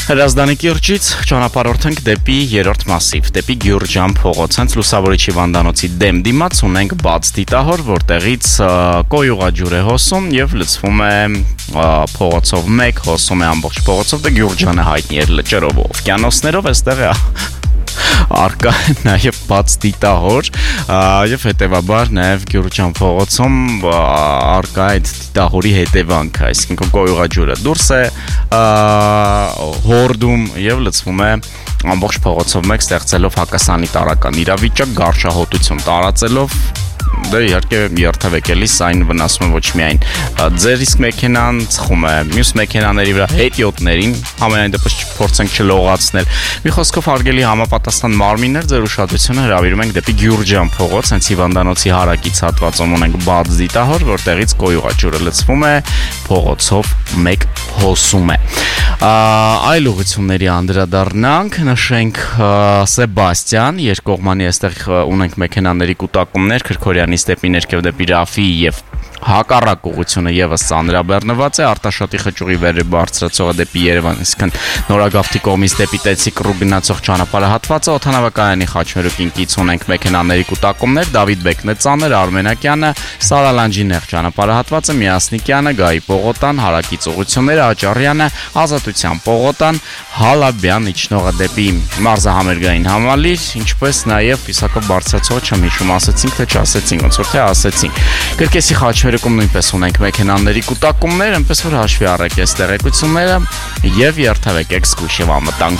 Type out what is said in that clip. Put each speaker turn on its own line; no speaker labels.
Հրազդանի կիրճից ճանապարհորդենք դեպի երրորդ մասիվ, դեպի Գյուրջան փողոց, հենց Լուսավորիչ Հիվանդանոցի դեմ դիմաց ունենք բաց դիտահոր, որտեղից կոյուղաջուր է հոսում եւ լցվում է փողոցով մեկ, հոսում է ամբողջ փողոցով, դե Գյուրջանը հայտնի է լճերով, օվկիանոսներով, այստեղ է արկա նաև բաց դիտահոր եւ հետեւաբար նաև Գյուրջան փողոցում արկա այդ դիտահորի հետևանքը, այսինքն կոյուղաջուրը դուրս է հորդում եւ լցվում է ամբողջ փողոցով մեկ, ստեղծելով հակասանիտարական իրավիճակ, գարշահոտություն տարածելով Դա իհարկե երթևեկելիս այն վնասում է ոչ միայն ձեր իսկ մեքենան, ծխում է մյուս մեքենաների վրա, հետիոտներին, համենայն դեպս փորձենք չլողացնել։ Մի խոսքով հարգելի համապատասխան մարմիններ, ձեր ուշադրությունը հրավիրում ենք դեպի Գյուրջան փողոց, հենց Հիվանդանոցի հարակից հատվածում ունենք բաց դիտահոր, որտեղից կոյուղաջուրը լցվում է, փողոցով մեկ հոսում է։ Այլ ուղղությունների անդրադառնանք, նշենք Սեբաստիան, երկկողմանի այստեղ ունենք մեքենաների կուտակումներ, Քրքորյանից դեպի ներքև դեպի Ռաֆի եւ հակառակ ուղղությունը եւս ծանրաբեռնված է, Արտաշատի խճուղի վերը բարձրացողը դեպի Երևան, այսինքն Նորագավթի կողմից դեպի Տեցիկ ռու գնացող ճանապարհահատվածը, Օդանավակայանի խաչմերուկին կից ունենք մեքենաների կուտակումներ, Դավիթ Բեկն է ծանր, Արմենակյանը, Սարալանջի նեղ ճանապարհահատվածը, Միասնիկյանը, Գայի Պողոտան, հարակից ուղղությունները, Աճարյանը, Ազատության Պողոտան, Հալաբյան իջնողը դեպի մարզահամերգային համալիր, ինչպես նաեւ Իսակով բարձրացողը չեմ հիշում, ասեցինք թե չասեցինք, ոնց որ թե ասեցինք։ Կրկեսի խաչմերուկում նույնպես ունենք մեքենաների կուտակումներ, այնպես որ հաշվի առեք այս տեղեկությունները եւ երթևեկեք զգույշ եւ անվտանգ